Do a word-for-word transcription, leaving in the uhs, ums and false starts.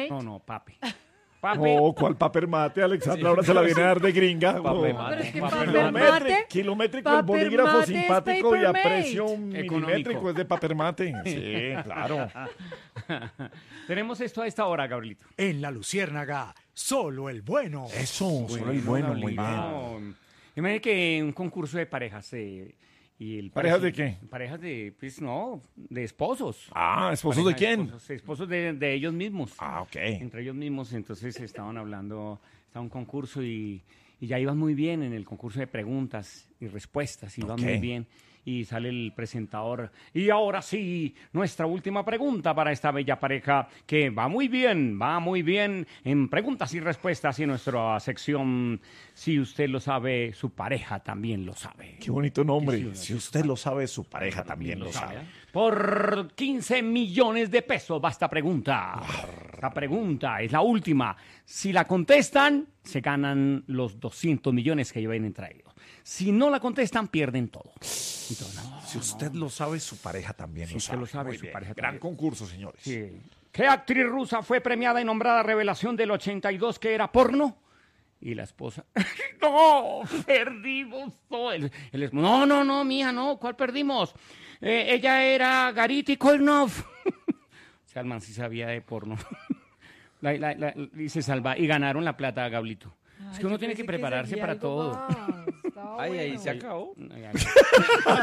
No, no, papi. Papi. No, ¿cuál papermate, Alexandra? Sí. Ahora se la viene a dar de gringa. Papermate. Es que papermate. Kilométrico, el bolígrafo simpático y a precio económico. Milimétrico es de papermate. Sí, claro. Tenemos esto a esta hora, Gabrielito. En La Luciérnaga, solo el bueno. Eso, bueno, solo el bueno, muy bien. No, imagínate que un concurso de parejas... Eh, Y el ¿Parejas pareja, de qué? Parejas de, pues no, de esposos. Ah, ¿esposos Pareja de quién? De esposos, esposos de, de ellos mismos. Ah, ok. Entre ellos mismos, entonces estaban hablando, estaba un concurso y, y ya iban muy bien en el concurso de preguntas y respuestas, iban okay. muy bien. Y sale el presentador. Y ahora sí, nuestra última pregunta para esta bella pareja, que va muy bien, va muy bien en preguntas y respuestas y en nuestra sección, si usted lo sabe, su pareja también lo sabe. Qué bonito nombre. Si usted lo sabe, su pareja también lo sabe. Por quince millones de pesos va esta pregunta. Esta pregunta es la última. Si la contestan, se ganan los doscientos millones que llevan entre ellos. Si no la contestan, pierden todo. Entonces, no, si usted no. lo sabe, su pareja también si lo sabe. Si usted lo sabe, Muy su bien. pareja Gran también. concurso, señores. Sí. ¿Qué actriz rusa fue premiada y nombrada revelación del ochenta y dos que era porno? Y la esposa, no, perdimos todo. El, el, no, no, no, mía, no, ¿cuál perdimos? Eh, ella era Garity Koinov. O sea, el man sí sabía de porno. la, la, la, y se salva, y ganaron la plata, Gablito. Ay, es que uno tiene que prepararse que para todo. Ay, bueno. Ahí se acabó.